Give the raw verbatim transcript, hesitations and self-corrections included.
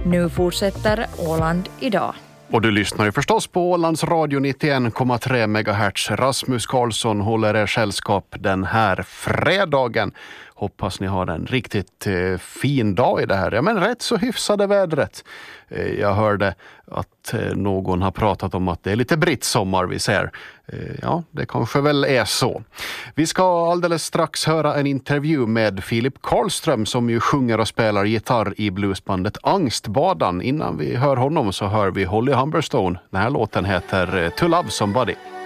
Nu fortsätter Åland idag. Och du lyssnar ju förstås på Ålands radio nittioen komma tre megahertz. Rasmus Karlsson håller er sällskap den här fredagen. Hoppas ni har en riktigt eh, fin dag i det här. Ja, men rätt så hyfsade vädret. Eh, jag hörde att eh, någon har pratat om att det är lite brittsommar vi ser. Eh, ja, det kanske väl är så. Vi ska alldeles strax höra en intervju med Filip Karlström som ju sjunger och spelar gitarr i bluesbandet Angstbadan. Innan vi hör honom så hör vi Holly Humberstone. Den här låten heter To Love Somebody.